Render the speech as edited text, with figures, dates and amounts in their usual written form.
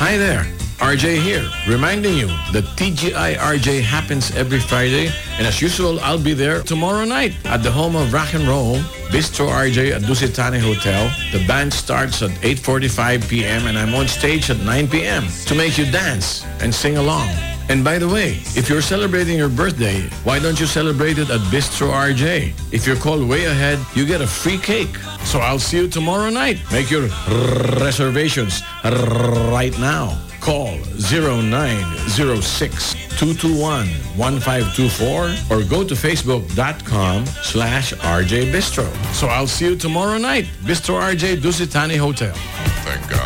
Hi there, RJ here, reminding you that TGI RJ happens every Friday, and as usual, I'll be there tomorrow night at the home of rock and roll, Bistro RJ at Dusitani Hotel. The band starts at 8:45 p.m. and I'm on stage at 9 p.m. to make you dance and sing along. And by the way, if you're celebrating your birthday, why don't you celebrate it at Bistro RJ? If you're called way ahead, you get a free cake. So I'll see you tomorrow night. Make your reservations right now. Call 0906-221-1524 or go to facebook.com/RJ Bistro. So I'll see you tomorrow night. Bistro RJ Dusitani Hotel. Thank God.